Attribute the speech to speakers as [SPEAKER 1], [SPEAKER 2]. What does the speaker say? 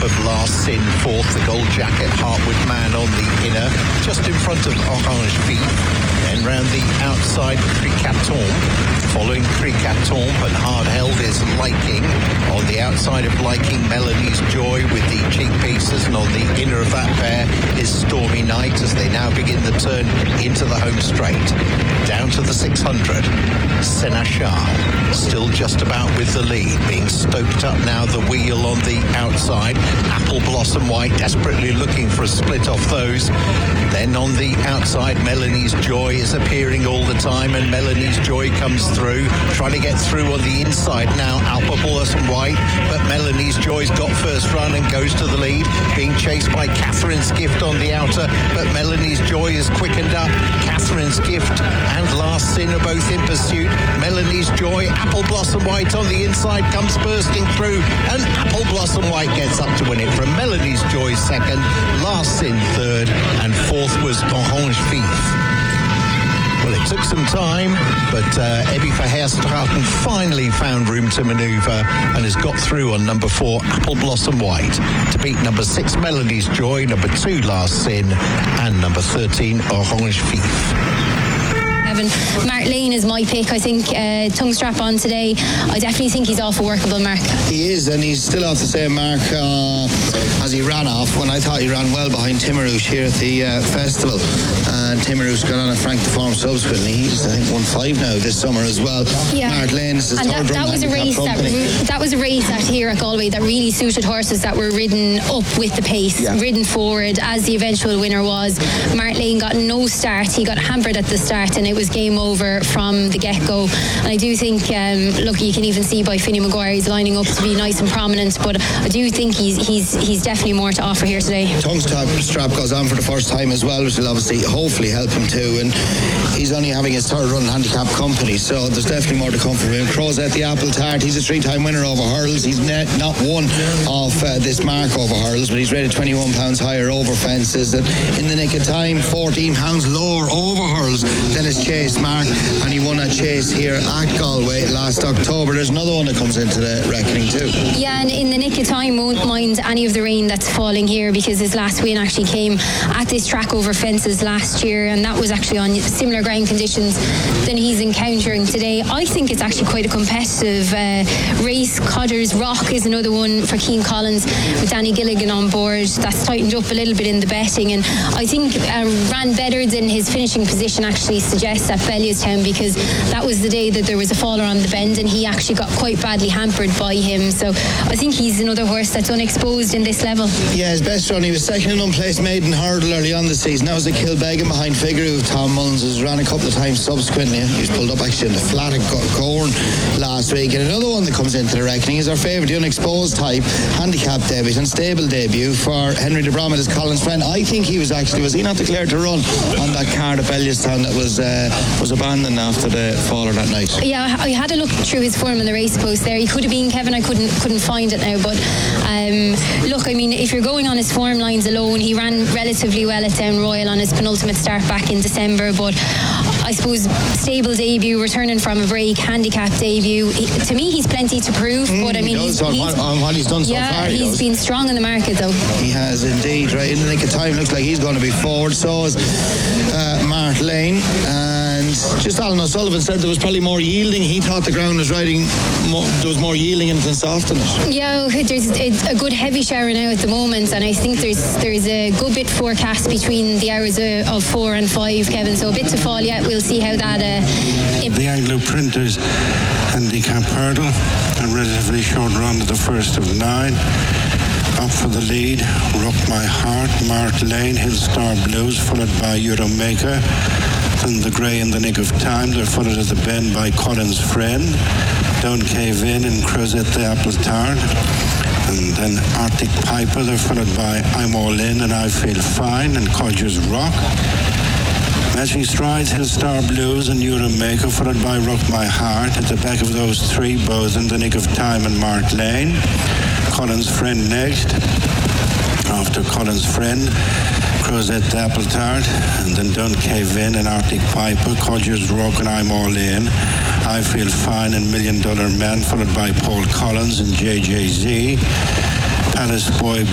[SPEAKER 1] of Last Sin, fourth. The gold jacket Heartwood Man on the inner, just in front of Orange Feet. Then round the outside, Cricatombe. Following Cricatombe and Hard Held is Liking. On the outside of Liking, Melanie's Joy with the cheek pieces, and on the inner of that pair is Stormy Night as they now begin the turn into the home straight. Down to the 600. Senachal still just about with the lead, being stoked up now, the wheel on the outside. Apple Blossom White desperately looking for a split off those. Then on the outside, Melanie's Joy is appearing all the time, and Melanie's Joy comes through, trying to get through on the inside now. Apple Blossom White, but Melanie's Joy's got first run and goes to the lead, being chased by Catherine's Gift on the outer, but Melanie's Joy is quickened up. Catherine's Gift and Last Sin are both in pursuit. Melanie's Joy, Apple Blossom White on the inside comes bursting through, and Apple Blossom White gets up to win it from Melanie's Joy second, Last Sin third, and fourth was Orange Feet. Well, it took some time, but Ebbie Verheerstraten finally found room to manoeuvre and has got through on number 4, Apple Blossom White, to beat number 6, Melanie's Joy, number 2, Last Sin, and number 13, Orange Feet.
[SPEAKER 2] Mark Lane is my pick. I think tongue strap on today. I definitely think he's off a workable mark.
[SPEAKER 3] He is, and he's still off the same mark as he ran off when I thought he ran well behind Timarouche here at the festival. And Timarouche got on a Frank de Forme subsequently. He's, I think, 1-5 now this summer as well.
[SPEAKER 2] Yeah.
[SPEAKER 3] Mark Lane is his third run.
[SPEAKER 2] That was a race at here at Galway that really suited horses that were ridden up with the pace, ridden forward, as the eventual winner was. Mark Lane got no start. He got hampered at the start, and it was game over from the get-go. And I do think, look, you can even see by Finney Maguire, he's lining up to be nice and prominent, but I do think he's definitely more to offer here today.
[SPEAKER 3] Tongue strap goes on for the first time as well, which will obviously hopefully help him too, and he's only having his third run handicap company, so there's definitely more to come from him. Crozet the Apple Tart, he's a 3-time winner over hurdles. He's not one off this mark over hurdles, but he's rated 21 pounds higher over fences, and in the nick of time 14 pounds lower over hurdles than his chase mark, and he won a chase here at Galway last October. There's another one that comes into the reckoning too.
[SPEAKER 2] Yeah, and in the nick of time won't mind any of the rain that's falling here, because his last win actually came at this track over fences last year, and that was actually on similar ground conditions than he's encountering today. I think it's actually quite a competitive race. Codder's Rock is another one for Keane Collins with Danny Gilligan on board. That's tightened up a little bit in the betting, and I think ran better than his finishing position actually suggests at Bellewstown, because that was the day that there was a faller on the bend, and he actually got quite badly hampered by him. So I think he's another horse that's unexposed in this level.
[SPEAKER 3] Yeah, his best run, he was second in unplaced maiden hurdle early on the season. That was a Kilbeggan behind Figaro. Tom Mullins has ran a couple of times subsequently. He was pulled up actually in the flat at Corn last week. And another one that comes into the reckoning is our favourite, the unexposed type, handicap debut and stable debut for Henry de Bromhead as Colin's friend. I think he was he not declared to run on that card at Bellewstown that was abandoned after the faller that night.
[SPEAKER 2] Yeah, I had a look through his form on the race post there. He could have been Kevin. I couldn't find it now, but look, I mean, if you're going on his form lines alone, he ran relatively well at Down Royal on his penultimate start back in December, but I suppose stable debut, returning from a break, handicap debut. To me, he's plenty to prove, but I mean,
[SPEAKER 3] on what he's done so far.
[SPEAKER 2] He's been strong in the market though.
[SPEAKER 3] He has indeed, right in the nick of time. Looks like he's going to be forward. So is Mark Lane. And just Alan O'Sullivan said there was probably more yielding. He thought the ground was riding there was more yielding in it than soft in it.
[SPEAKER 2] Yeah, there's a good heavy shower now at the moment, and I think there's a good bit forecast between the hours of 4 and 5, Kevin, so a bit to fall yet. We'll see how that
[SPEAKER 4] the Anglo Printers handicap hurdle, a relatively short run to the first of 9. Up for the lead, Rock My Heart, Mark Lane, Hillstar Blues, followed by Euromaker. Then the Grey in the Nick of Time, they're followed at the bend by Colin's Friend. Don't Cave In and Crozet the Apple Tart. And then Arctic Piper, they're followed by I'm All In and I Feel Fine and Codger's Rock. Matching strides, Hillstar Blues and Euromaker, followed by Rock My Heart. At the back of those three, both in the Nick of Time and Mark Lane. Colin's Friend next. After Colin's Friend, Crozet the Apple Tart, and then Don't Cave In and Arctic Piper, Codger's Rock and I'm All In. I Feel Fine and $1 Million Man, followed by Paul Collins and JJZ. Palace Boy